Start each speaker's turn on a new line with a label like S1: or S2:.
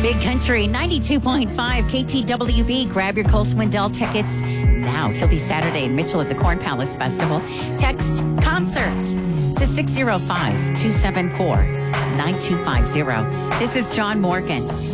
S1: Big Country 92.5 KTWB. Grab your Cole Swindell tickets now. He'll be Saturday in Mitchell at the Corn Palace Festival. Text concert to 605-274-9250. This is John Morgan.